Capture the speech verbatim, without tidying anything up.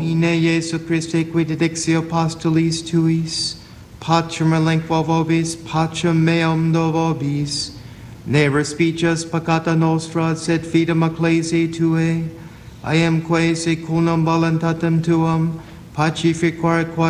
Ine Jesu Christe quid edixio postulis tuis, pacem relinquo vobis, pacem meum do vobis, ne respices peccata nostra, sed fidem ecclesiae Tuae, I am quae secundum voluntatem Tuam, pacificar quod